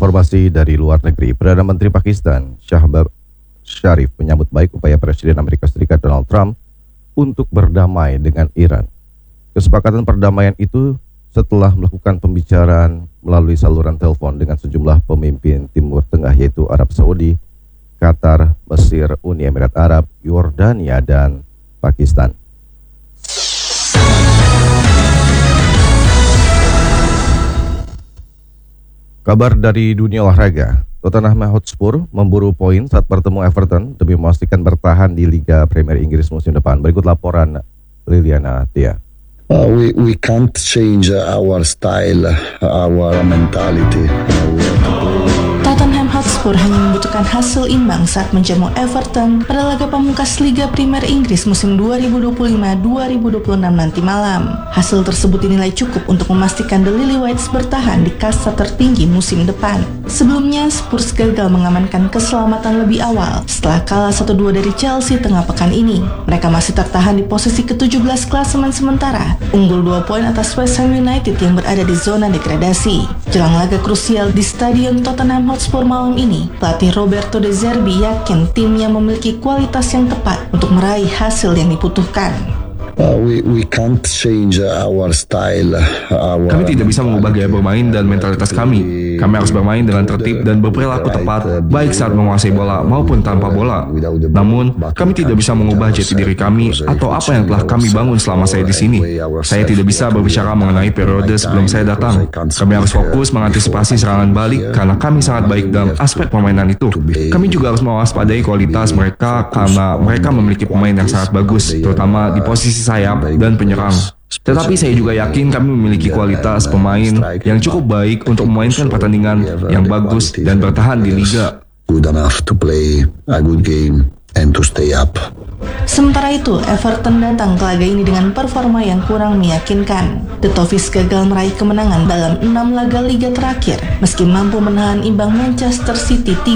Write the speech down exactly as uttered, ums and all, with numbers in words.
Informasi dari luar negeri, Perdana Menteri Pakistan Shahbaz Sharif menyambut baik upaya Presiden Amerika Serikat Donald Trump untuk berdamai dengan Iran. Kesepakatan perdamaian itu setelah melakukan pembicaraan melalui saluran telepon dengan sejumlah pemimpin Timur Tengah yaitu Arab Saudi, Qatar, Mesir, Uni Emirat Arab, Yordania, dan Pakistan. Kabar dari dunia olahraga, Tottenham Hotspur memburu poin saat bertemu Everton demi memastikan bertahan di Liga Premier Inggris musim depan. Berikut laporan Liliana Tia. Uh, we we can't change our style, our mentality. Uh, we have to play. Tottenham Hotspur hanya membutuhkan hasil imbang saat menjamu Everton pada laga pamungkas Liga Premier Inggris musim dua ribu dua puluh lima dua ribu dua puluh enam nanti malam. Hasil tersebut dinilai cukup untuk memastikan The Lilywhites bertahan di kasta tertinggi musim depan. Sebelumnya, Spurs gagal mengamankan keselamatan lebih awal setelah kalah satu dua dari Chelsea tengah pekan ini. Mereka masih tertahan di posisi ke tujuh belas klasemen sementara, unggul dua poin atas West Ham United yang berada di zona degradasi. Jelang laga krusial di Stadion Tottenham Hotspur malam ini, pelatih Roberto De Zerbi yakin timnya memiliki kualitas yang tepat untuk meraih hasil yang dibutuhkan. Uh, we we can't change our style. Our kami tidak bisa mengubah gaya bermain dan mentalitas kami. Kami harus bermain dengan tertib dan berperilaku tepat, baik saat menguasai bola maupun tanpa bola. Namun, kami tidak bisa mengubah jati diri kami atau apa yang telah kami bangun selama saya di sini. Saya tidak bisa berbicara mengenai periode sebelum saya datang. Kami harus fokus mengantisipasi serangan balik karena kami sangat baik dalam aspek permainan itu. Kami juga harus mewaspadai kualitas mereka karena mereka memiliki pemain yang sangat bagus, terutama di posisi sayap dan penyerang. Tetapi saya juga yakin kami memiliki kualitas pemain yang cukup baik untuk memainkan pertandingan yang bagus dan bertahan di liga. Good enough to play a good game and to stay up. Sementara itu, Everton datang ke laga ini dengan performa yang kurang meyakinkan. The Toffees gagal meraih kemenangan dalam enam laga liga terakhir, meski mampu menahan imbang Manchester City